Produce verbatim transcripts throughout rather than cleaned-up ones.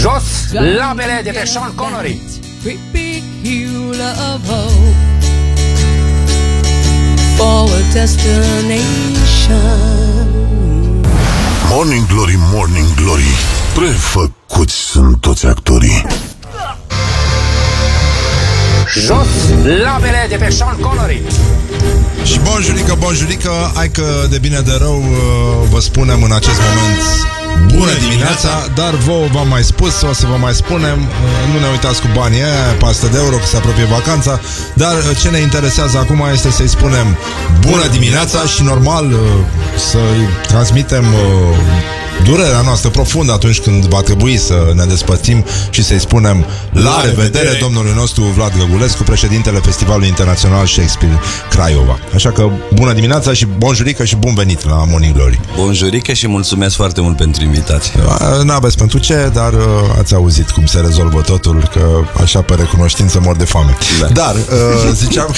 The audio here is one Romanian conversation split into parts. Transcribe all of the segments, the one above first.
Jos labele de pe Sean Connery. Great hero of hope for a destination. Morning Glory, Morning Glory, prefăcuți sunt toți actorii. Jos labele de pe Sean Connery. Și bonjurică, bonjurică, hai că de bine de rău vă spunem în acest moment bună dimineața, dar vouă v-am mai spus, o să vă mai spunem, nu ne uitați cu banii aia, paste de euro, că se apropie vacanța, dar ce ne interesează acum este să-i spunem bună dimineața și normal să-i transmitem durerea noastră profundă atunci când va trebui să ne despărțim și să-i spunem la revedere domnului nostru Vlad Găgulescu, președintele Festivalului Internațional Shakespeare Craiova. Așa că bună dimineața și bonjurică și bun venit la Morning Glory. Bonjurică și mulțumesc foarte mult pentru invitație. N-aveți pentru ce, dar uh, ați auzit cum se rezolvă totul, că așa pe recunoștință mor de foame. Da. Dar uh, ziceam,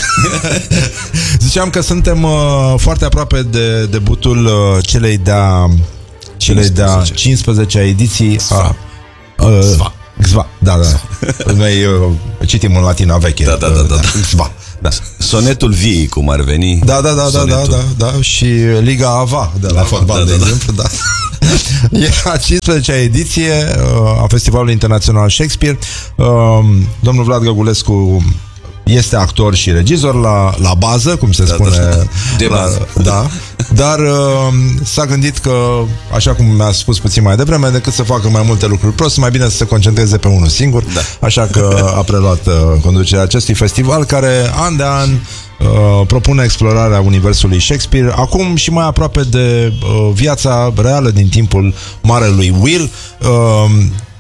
ziceam că suntem uh, foarte aproape de debutul uh, celei de-a Cele de-a cincisprezecea ediții a Xva. Xva, da, da. Noi uh, citim în latina veche. Da, da, da, da. Xva. Da. Sonetul vii, cum ar veni. Da, da, da, da, da, da, da. Și Liga Ava de la fotbal, da, de da, exemplu, da. E a cincisprezecea ediție uh, a Festivalului Internațional Shakespeare. Uh, domnul Vlad Găgulescu este actor și regizor la, la bază, cum se da, spune da, de la, bază. Da. Dar uh, s-a gândit că, așa cum mi-a spus puțin mai devreme, decât să facă mai multe lucruri prost, mai bine să se concentreze pe unul singur, da. Așa că a preluat uh, conducerea acestui festival, care an de an uh, propune explorarea universului Shakespeare, acum și mai aproape de uh, viața reală din timpul marelui Will. uh,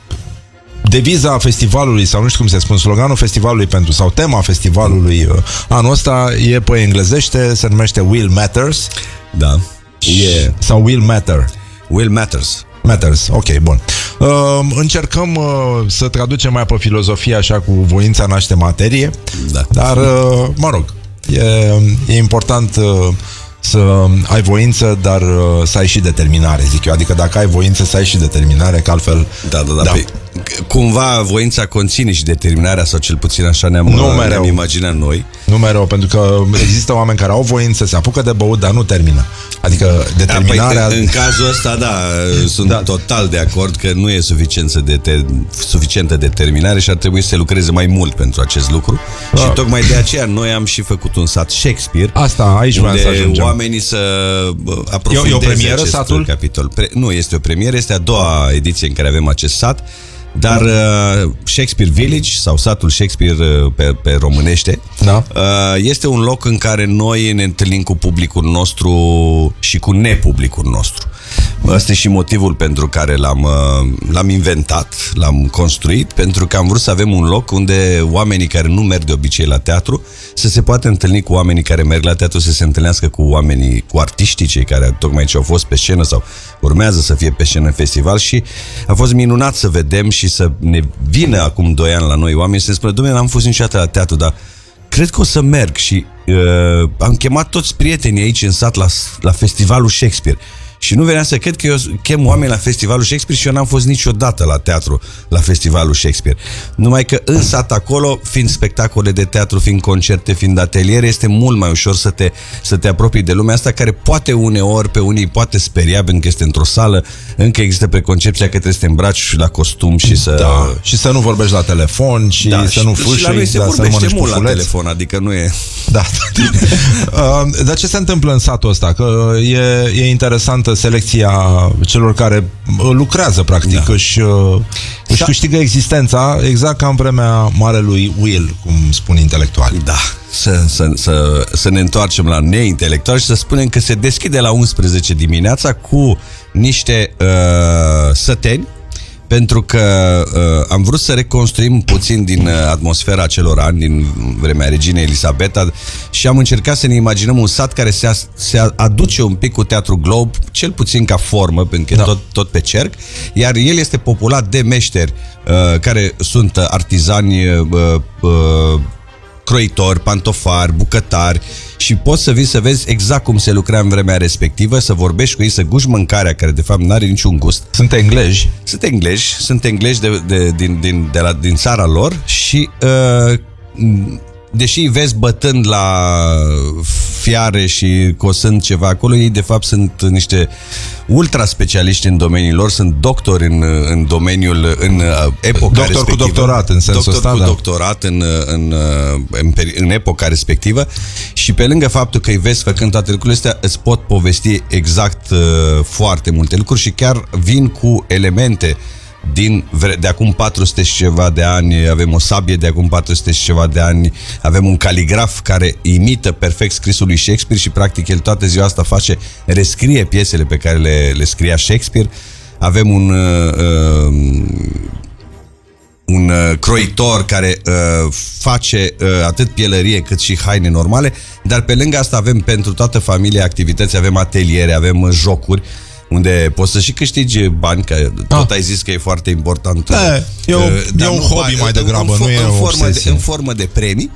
Deviza festivalului, sau nu știu cum se spune, sloganul festivalului pentru, sau tema festivalului uh, anul ăsta e pe englezește, se numește Will Matters. Da. Yeah. Sau Will Matter. Will Matters. Matters, ok, bun. Uh, încercăm uh, să traducem mai pe filozofie, așa, cu voința naște materie. Da. Dar, uh, mă rog, e, e important uh, să ai voință, dar uh, să ai și determinare, zic eu. Adică dacă ai voință, să ai și determinare, că altfel... Da, da, da. da. Pe, cumva voința conține și determinarea, sau cel puțin așa ne-am, ne-am imaginat noi. Nu mereu, pentru că există oameni care au voință, se apucă de băut, dar nu termină. Adică determinarea... Da, păi, în cazul ăsta, da, sunt da. total de acord că nu e suficientă, de te... suficientă determinare și ar trebui să se lucreze mai mult pentru acest lucru. Da. Și tocmai de aceea noi am și făcut un sat Shakespeare. Asta, aici vreau să ajungem. Oamenii să aprofundeze e o, e o premieră, acest satul? capitol. Pre... Nu, este o premieră, este a doua ediție în care avem acest sat. Dar uh, Shakespeare Village, sau satul Shakespeare uh, pe, pe românește, da. uh, este un loc în care noi ne întâlnim cu publicul nostru și cu nepublicul nostru. Ăsta e și motivul pentru care l-am, l-am inventat, l-am construit, pentru că am vrut să avem un loc unde oamenii care nu merg de obicei la teatru să se poată întâlni cu oamenii care merg la teatru, să se întâlnească cu oamenii, cu artiștii, cei care tocmai ce au fost pe scenă sau urmează să fie pe scenă în festival. Și a fost minunat să vedem și să ne vină acum doi ani la noi oameni să ne spună: dom'le, n-am fost niciodată la teatru, dar cred că o să merg. Și uh, am chemat toți prietenii aici în sat la, la festivalul Shakespeare. Și nu venea să cred că eu chem oameni la festivalul Shakespeare și eu n-am fost niciodată la teatru la festivalul Shakespeare. Numai că în sat acolo, fiind spectacole de teatru, fiind concerte, fiind ateliere, este mult mai ușor să te, să te apropii de lumea asta, care poate uneori pe unii poate speria, pentru că este într-o sală, încă există preconcepția că trebuie să te îmbraci la costum și să... Da, și să nu vorbești la telefon și da, să nu fuși. Și la noi se da, vorbește mult la telefon, adică nu e... Da. uh, dar ce se întâmplă în satul ăsta? Că e, e interesantă selecția celor care lucrează, practic, da. își, își câștigă existența, exact ca în vremea marelui Will, cum spun intelectuali. Da, să, să, să, să ne întoarcem la neintelectuali și să spunem că se deschide la unsprezece dimineața cu niște uh, săteni, pentru că uh, am vrut să reconstruim puțin din uh, atmosfera acelor ani, din vremea reginei Elisabeta, și am încercat să ne imaginăm un sat care se, a, se aduce un pic cu Teatru Glob, cel puțin ca formă, pentru că da. tot, tot pe cerc, iar el este populat de meșteri uh, care sunt artizani uh, uh, croitori, pantofari, bucătari și poți să vii să vezi exact cum se lucra în vremea respectivă, să vorbești cu ei, să guși mâncarea care de fapt n-are niciun gust. Sunt englezi. Sunt englezi, sunt englezi de, de, din, din, de la, din țara lor și uh, deși îi vezi bătând la fiare și cosând ceva acolo, ei de fapt sunt niște ultra specialiști în domeniul lor, sunt doctori în, în domeniul, în epoca Doctor respectivă. Doctor cu doctorat în sensul ăsta, Doctor cu da. doctorat în, în, în, în epoca respectivă și pe lângă faptul că îi vezi făcând toate lucrurile astea, îți pot povesti exact uh, foarte multe lucruri și chiar vin cu elemente din, de acum patru sute și ceva de ani, avem o sabie de acum patru sute și ceva de ani, avem un caligraf care imită perfect scrisul lui Shakespeare și practic el toată ziua asta face, rescrie piesele pe care le, le scria Shakespeare. Avem un uh, un uh, croitor care uh, face uh, atât pielărie cât și haine normale, dar pe lângă asta avem pentru toată familia activități, avem ateliere, avem uh, jocuri unde poți să și câștigi bani, că tot ah. ai zis că e foarte important. Da, e, o, e un hobby bani, mai degrabă, nu e în o formă obsesie. de, în formă de premii.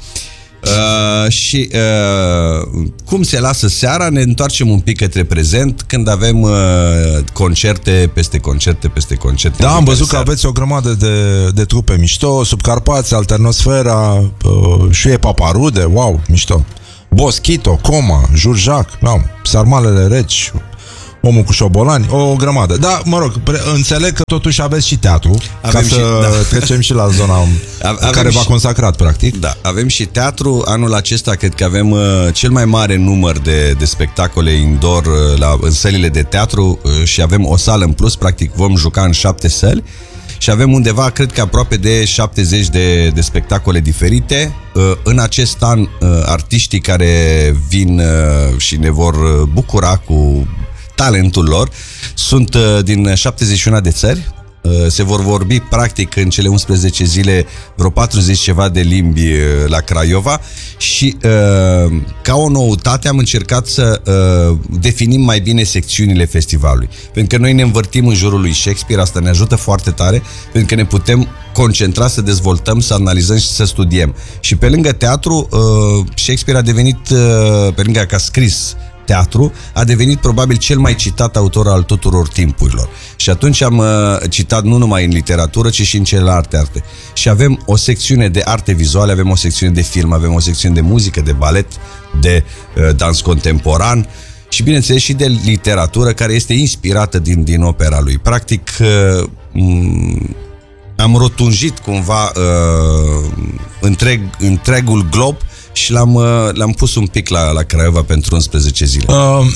Uh, și uh, cum se lasă seara, ne întoarcem un pic către prezent când avem uh, concerte peste concerte peste concerte. Da, am văzut că aveți o grămadă de, de trupe mișto, Subcarpați, Alternosfera, uh, Șuie Paparude, wow, mișto. Boschito, Coma, Jurjac, wow, Sarmalele Reci, Omul cu șobolani, o grămadă. Da, mă rog, pre- înțeleg că totuși aveți și teatru, avem ca să și, da. trecem și la zona avem care v-a consacrat, practic. Da, avem și teatru. Anul acesta cred că avem uh, cel mai mare număr de, de spectacole indoor uh, la, în sălile de teatru uh, și avem o sală în plus, practic vom juca în șapte săli. Și avem undeva, cred că aproape de șaptezeci de, de spectacole diferite. Uh, în acest an, uh, artiștii care vin uh, și ne vor bucura cu talentul lor sunt uh, din șaptezeci și unu de țări. Uh, se vor vorbi practic în cele unsprezece zile vreo patruzeci ceva de limbi uh, la Craiova și uh, ca o noutate am încercat să uh, definim mai bine secțiunile festivalului. Pentru că noi ne învârtim în jurul lui Shakespeare, asta ne ajută foarte tare, pentru că ne putem concentra să dezvoltăm, să analizăm și să studiem. Și pe lângă teatru, uh, Shakespeare a devenit, uh, pe lângă că a scris teatru, a devenit probabil cel mai citat autor al tuturor timpurilor. Și atunci am uh, citat nu numai în literatură, ci și în celelalte arte. Și avem o secțiune de arte vizuale, avem o secțiune de film, avem o secțiune de muzică, de balet, de uh, dans contemporan și bineînțeles și de literatură care este inspirată din, din opera lui. Practic uh, m- am rotunjit cumva uh, întreg, întregul glob și l-am, l-am pus un pic la, la Craiova pentru unsprezece zile. Uh,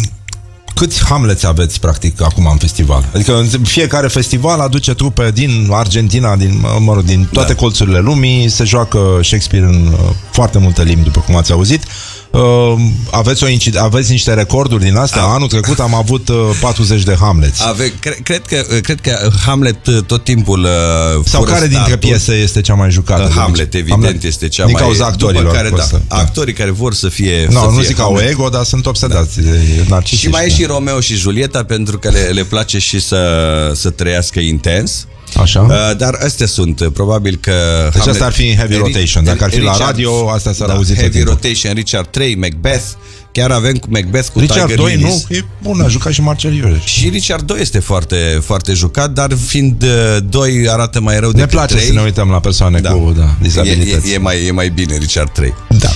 câți Hamlets aveți, practic, acum în festival? Adică fiecare festival aduce trupe din Argentina, din, mă rog, din toate da. colțurile lumii, se joacă Shakespeare în uh, foarte multe limbi, după cum ați auzit. Uh, aveți, o incid- aveți niște recorduri din astea? A- Anul trecut am avut uh, patruzeci de Hamlets. Ave- cre- cred, că, cred că Hamlet tot timpul uh, sau care dintre startul, piese este cea mai jucată? Uh, Hamlet, evident, Hamlet este cea din mai... Din cauza actorilor. Care, da, să, da. Actorii care vor să fie... No, să nu fie zic ca o ego, dar sunt obsedați da. narcisiști. Și mai e și Romeo și Julieta, pentru că le, le place și să, să trăiască intens. Așa. Uh, dar astea sunt, probabil că... Deci Hamlet, asta ar fi în heavy rotation. Dacă ar fi Richard, la radio, asta s-ar da, auzi. Heavy rotation, Richard trei, Macbeth. Chiar avem cu Macbeth cu Richard Tiger doi, Lilies. nu? E bun, a jucat și Marcel Iureș. Și Richard doi este foarte, foarte jucat, dar fiind doi arată mai rău decât trei. Ne place trei. să ne uităm la persoane da. cu da, dizabilități. E, e, e, mai, e mai bine Richard trei. Da.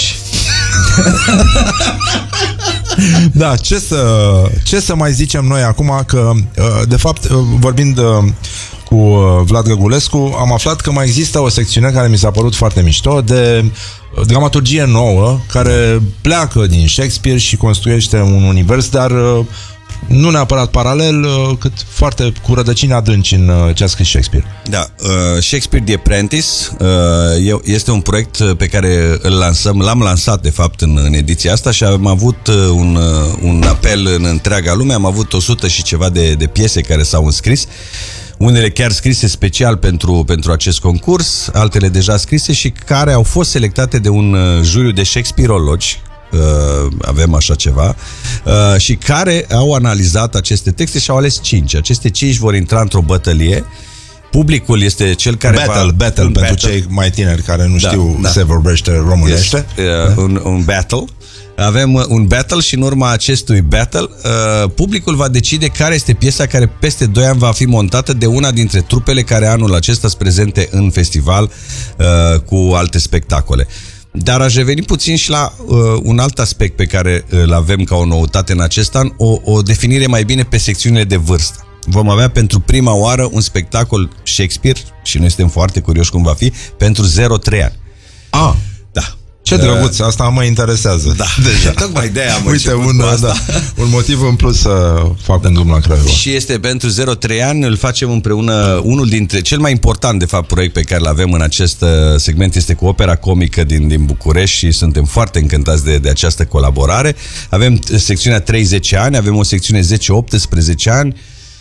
Da, ce să, ce să mai zicem noi acum, că de fapt vorbind cu Vlad Găgulescu am aflat că mai există o secțiune care mi s-a părut foarte mișto de dramaturgie nouă care pleacă din Shakespeare și construiește un univers, dar nu neapărat paralel, cât foarte cu rădăcini adânci în ce a scris Shakespeare. Da, uh, Shakespeare The Apprentice uh, este un proiect pe care îl lansăm, l-am lansat de fapt în, în ediția asta și am avut un, un apel în întreaga lume, am avut o sută și ceva de, de piese care s-au înscris, unele chiar scrise special pentru, pentru acest concurs, altele deja scrise și care au fost selectate de un juriu de Shakespeareologi. Uh, avem așa ceva uh, și care au analizat aceste texte și au ales cinci. Aceste cinci vor intra într-o bătălie Publicul este cel care battle, va... battle un pentru battle. cei mai tineri care nu Da, știu da. se vorbește românește. Yes, uh, un, un battle. Avem uh, un battle și în urma acestui battle uh, publicul va decide care este piesa care peste doi ani va fi montată de una dintre trupele care anul acesta sunt prezente în festival uh, cu alte spectacole. Dar aș reveni puțin și la uh, un alt aspect pe care îl avem ca o noutate în acest an, o, o definire mai bine pe secțiunile de vârstă. Vom avea pentru prima oară un spectacol Shakespeare, și noi suntem foarte curioși cum va fi, pentru zero trei ani. Ah, Da. ce drăguț, asta mă interesează. Da, deja. Tocmai de-aia am Uite, început un, cu asta. da, un motiv în plus să fac un drum la Craiova. Și este pentru zero trei ani, îl facem împreună, unul dintre, cel mai important de fapt proiect pe care îl avem în acest segment este cu Opera Comică din, din București și suntem foarte încântați de, de această colaborare. Avem secțiunea treizeci ani, avem o secțiune zece optsprezece ani,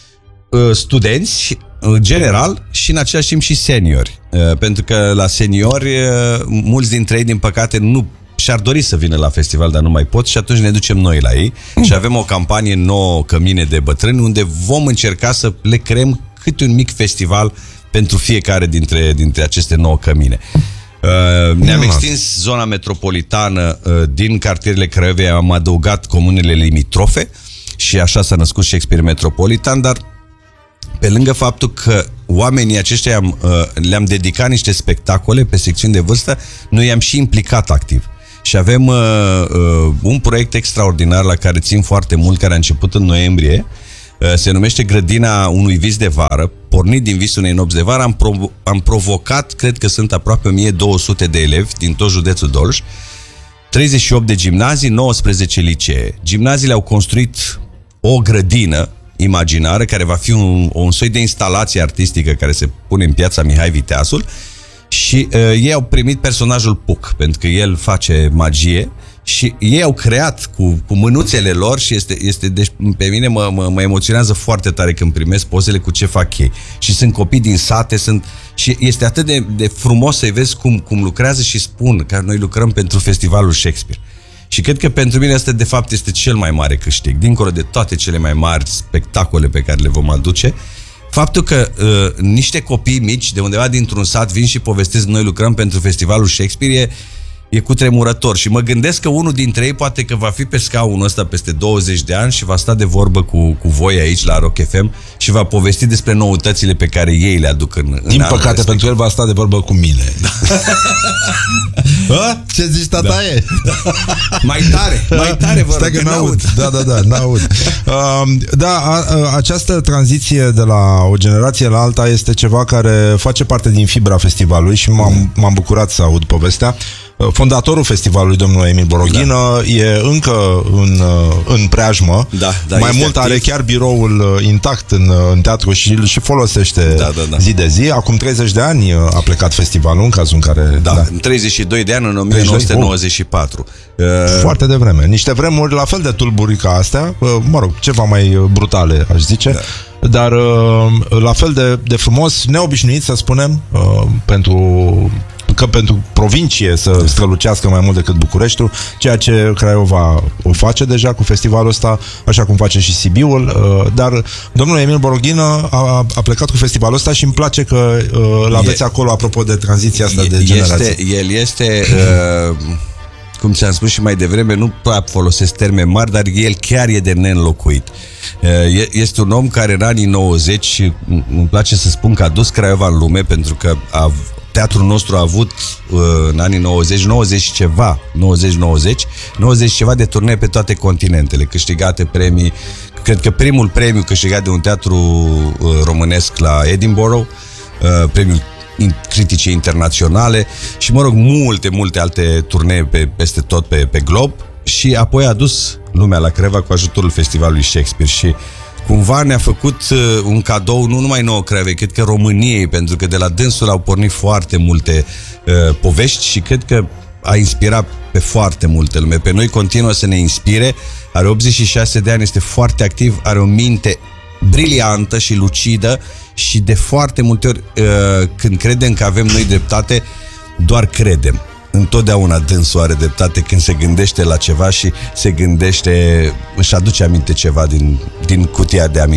studenți, general, și în același timp și seniori. Pentru că la seniori, mulți dintre ei, din păcate, nu și-ar dori să vină la festival, dar nu mai pot, și atunci ne ducem noi la ei. Mm. Și avem o campanie nouă, Cămine de bătrâni, unde vom încerca să le creăm câte un mic festival pentru fiecare dintre, dintre aceste nouă cămine. Uh, ne-am extins zona metropolitană uh, din cartierele Craiovei, am adăugat comunele limitrofe și așa s-a născut Shakespeare Metropolitan, dar pe lângă faptul că oamenii aceștia am, uh, le-am dedicat niște spectacole pe secțiuni de vârstă, noi i-am și implicat activ. Și avem uh, uh, un proiect extraordinar la care țin foarte mult, care a început în noiembrie. Uh, se numește Grădina unui vis de vară. Pornit din visul unei nopți de vară, am, provo- am provocat, cred că sunt aproape o mie două sute de elevi din tot județul Dolj, treizeci și opt de gimnazii, nouăsprezece licee. Gimnaziile au construit o grădină imaginară care va fi un, un soi de instalație artistică care se pune în Piața Mihai Viteazul. Și uh, ei au primit personajul Puc, pentru că el face magie și ei au creat cu, cu mânuțele lor și este, este deci pe mine mă, mă, mă emoționează foarte tare când primesc pozele cu ce fac ei. Și sunt copii din sate, sunt, și este atât de, de frumos să-i vezi cum, cum lucrează și spun că noi lucrăm pentru festivalul Shakespeare. Și cred că pentru mine asta de fapt este cel mai mare câștig, dincolo de toate cele mai mari spectacole pe care le vom aduce. Faptul că uh, niște copii mici de undeva dintr-un sat vin și povestesc noi lucrăm pentru festivalul Shakespeare e, e cutremurător. Și mă gândesc că unul dintre ei poate că va fi pe scaunul ăsta peste douăzeci de ani și va sta de vorbă cu, cu voi aici la Rock F M și va povesti despre noutățile pe care ei le aduc în, în Din păcate, respectiv. Pentru el va sta de vorbă cu mine. Da. A? Ce zici, tataie? Da. Mai tare, mai tare, vă Stai rog, că n-aud. Da, da, da, n-aud. Uh, da, a, a, această tranziție de la o generație la alta este ceva care face parte din fibra festivalului și m-am, m-am bucurat să aud povestea. Fondatorul festivalului, domnul Emil Boroghină, da. e încă în, în preajmă. Da, da, mai mult activ. Are chiar biroul intact în, în teatru și îl și folosește da, da, da. zi de zi. Acum treizeci de ani a plecat festivalul, în cazul în care... Da, da. treizeci și doi de ani, în o mie nouă sute nouăzeci și patru. Foarte devreme. Niște vremuri la fel de tulburi ca astea, mă rog, ceva mai brutale, aș zice, da. dar la fel de, de frumos, neobișnuit, să spunem, pentru... că pentru provincie să strălucească mai mult decât Bucureștiul, ceea ce Craiova o face deja cu festivalul ăsta, așa cum face și Sibiul, dar domnul Emil Boroghină a, a plecat cu festivalul ăsta și îmi place că îl aveți acolo, apropo de tranziția asta de generație. Este, el este, uh, cum ți-am spus și mai devreme, nu prea folosesc termeni mari, dar el chiar e de neînlocuit. Uh, este un om care în anii nouăzeci, îmi place să spun că a dus Craiova în lume, pentru că a teatrul nostru a avut uh, în anii nouăzeci, nouăzeci ceva, nouăzeci nouăzeci, nouăzeci ceva de turnee pe toate continentele, câștigate premii. Cred că primul premiu câștigat de un teatru uh, românesc la Edinburgh, uh, premiul criticii internaționale și, mă rog, multe, multe alte turnee pe, peste tot pe, pe glob, și apoi a dus lumea la Craiova cu ajutorul festivalului Shakespeare și cumva ne-a făcut uh, un cadou nu numai nouă Craiovei, cred că României, pentru că de la dânsul au pornit foarte multe uh, povești și cred că a inspirat pe foarte multe lume. Pe noi continuă să ne inspire, are optzeci și șase de ani, este foarte activ, are o minte briliantă și lucidă și de foarte multe ori uh, când credem că avem noi dreptate, doar credem. Întotdeauna dânsul are dreptate când se gândește la ceva și se gândește, își aduce aminte ceva din, din cutia de amintiri.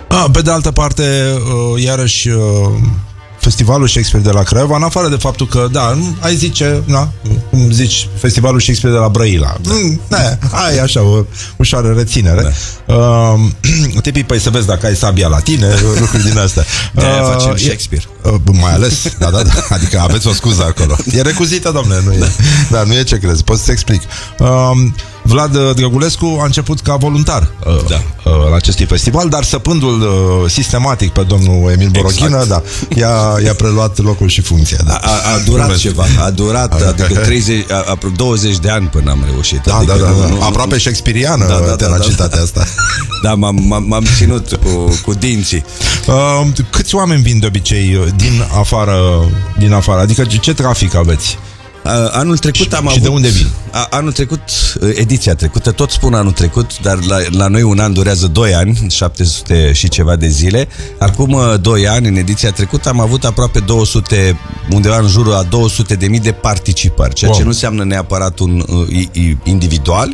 A, pe de altă parte, uh, iarăși, uh, Festivalul Shakespeare de la Craiova, în afară de faptul că, da, ai zice, na, cum zici, Festivalul Shakespeare de la Brăila. Da. Mm, ne, ai așa o ușoară reținere. Da. Uh, tipii, păi să vezi dacă ai sabia la tine, lucruri din astea. De-aia uh, facem Shakespeare. E, uh, mai ales, da, da, da, adică aveți o scuză acolo. E recuzită, domne, nu e, da. Da, nu e ce crezi, pot să-ți explic. Uh, Vlad Drăgulescu a început ca voluntar uh, da. uh, la acestui festival, dar săpându-l uh, sistematic pe domnul Emil Borochină, exact. Da, i-a, i-a preluat locul și funcția. Da. A, a, a durat ceva, a durat, a, adică treizeci, a, a, douăzeci de ani până am reușit. Da, adică da, da, nu, da. Nu, aproape shakespeariană da, da, tenacitatea da, da, da. asta. Da, m-am, m-am, m-am ținut cu, cu dinții. Uh, câți oameni vin de obicei din afară, din afară? Adică ce trafic aveți? Anul trecut și, am și avut... de unde vin? A, anul trecut, ediția trecută, tot spun anul trecut, dar la, la noi un an durează doi ani, șapte sute și ceva de zile. Acum doi ani, în ediția trecută, am avut aproape două sute, undeva în jurul a două sute de mii de participări, ceea wow. ce nu înseamnă neapărat un uh, individual,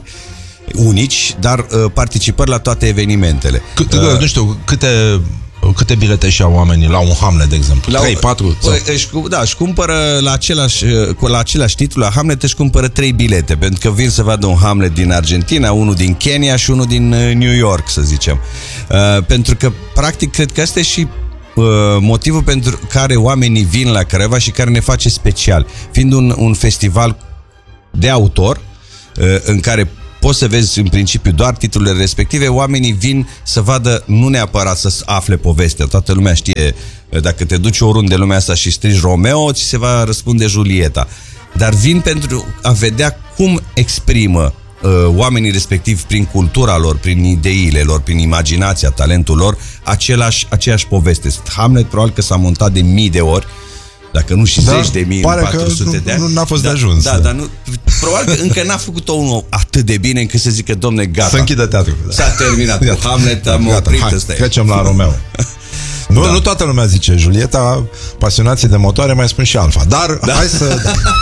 unici, dar uh, participări la toate evenimentele. C- uh, nu știu, câte... Câte bilete și-au oamenii la un Hamlet, de exemplu? trei, patru? Își, da, își cumpără la același, la același titlu, la Hamlet își cumpără trei bilete, pentru că vin să vadă un Hamlet din Argentina, unul din Kenya și unul din New York, să zicem. Uh, pentru că, practic, cred că asta e și uh, motivul pentru care oamenii vin la Craiova și care ne face special. Fiind un, un festival de autor, uh, în care poți să vezi în principiu doar titlurile respective, oamenii vin să vadă, nu neapărat să afle povestea. Toată lumea știe, dacă te duci oriunde lumea asta și strigi Romeo, ți se va răspunde Julieta. Dar vin pentru a vedea cum exprimă uh, oamenii respectivi prin cultura lor, prin ideile lor, prin imaginația, talentul lor, același, aceeași poveste. Hamlet probabil că s-a montat de mii de ori, dacă nu și da, zeci de mii în patru sute de ani. Nu n-a fost da, de ajuns. Da, dar nu, probabil că încă n-a făcut-o unul atât de bine încât să zică, domne, gata. Să închidă teatrul. S-a terminat cu Hamlet, am gata, oprit. hai, ăsta trecem la Romeo. Nu, da. nu toată lumea zice Julieta, pasionații de motoare mai spun și Alfa. Dar da. hai să,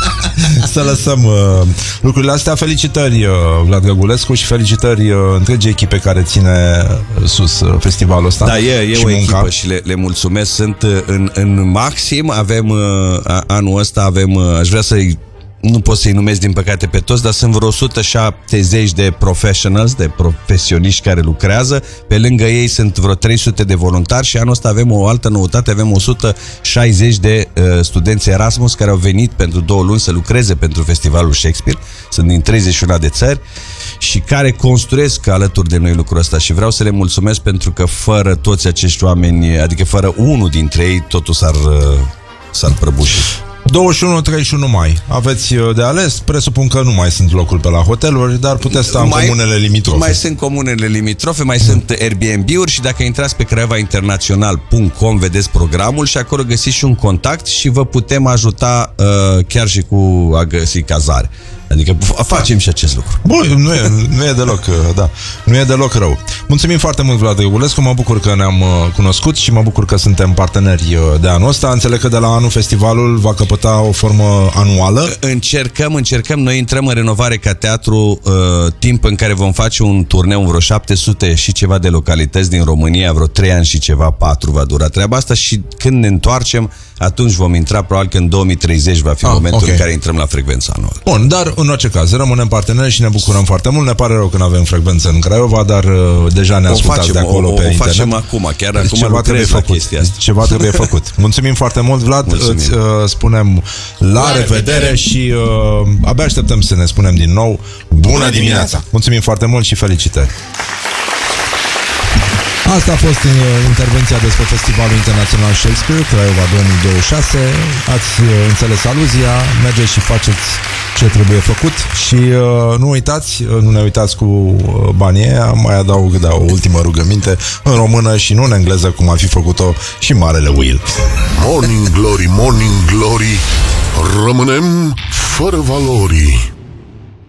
să lăsăm uh, lucrurile astea. Felicitări uh, Vlad Găgulescu și felicitări uh, întregii echipe care ține sus uh, festivalul ăsta. Da, e, e o munca. echipă și le, le mulțumesc. Sunt uh, în, în maxim. Avem uh, anul ăsta avem, uh, aș vrea să-i nu pot să-i numesc din păcate pe toți, dar sunt vreo o sută șaptezeci de professionals, de profesioniști care lucrează. Pe lângă ei sunt vreo trei sute de voluntari și anul ăsta avem o altă noutate, avem o sută șaizeci de uh, studenți Erasmus care au venit pentru două luni să lucreze pentru Festivalul Shakespeare. Sunt din treizeci și unu de țări și care construiesc alături de noi lucrul ăsta și vreau să le mulțumesc pentru că fără toți acești oameni, adică fără unul dintre ei, totul s-ar, uh, s-ar prăbuși. douăzeci și unu treizeci și unu mai aveți de ales, presupun că nu mai sunt locuri pe la hoteluri, dar puteți sta în mai, comunele limitrofe. Mai sunt comunele limitrofe, mai sunt Airbnb-uri și dacă intrați pe craiova internațional punct com vedeți programul și acolo găsiți și un contact și vă putem ajuta uh, chiar și cu a găsi cazare. Adică facem și acest lucru. Bun, nu e, nu e deloc, da, nu e deloc rău. Mulțumim foarte mult, Vlad Găgulescu, mă bucur că ne-am cunoscut și mă bucur că suntem parteneri de anul ăsta. Înțeleg că de la anul festivalul va căpăta o formă anuală. Încercăm, încercăm, noi intrăm în renovare ca teatru, uh, timp în care vom face un turneu în vreo șapte sute și ceva de localități din România, vreo trei ani și ceva, patru va dura treaba asta și când ne întoarcem, atunci vom intra, probabil că în două mii treizeci va fi ah, momentul okay. în care intrăm la frecvența anuală. Bun, dar în orice caz, rămânem parteneri și ne bucurăm foarte mult. Ne pare rău că nu avem frecvență în Craiova, dar uh, deja ne ascultați facem, de acolo o, pe o internet. O facem acum, chiar acum ceva lucrez la chestia asta. Ceva trebuie făcut. Mulțumim foarte mult, Vlad. Mulțumim. Îți uh, spunem la, la revedere, revedere și uh, abia așteptăm să ne spunem din nou bună, bună dimineața. dimineața! Mulțumim foarte mult și felicitări! Asta a fost intervenția despre Festivalul Internațional Shakespeare Craiova două mii douăzeci și șase. Ați înțeles aluzia, mergeți și faceți ce trebuie făcut și uh, nu uitați, nu ne uitați cu banii aia, mai adaug da, o ultimă rugăminte în română și nu în engleză, cum ar fi făcut-o și Marele Will. Morning Glory, Morning Glory, rămânem fără valori.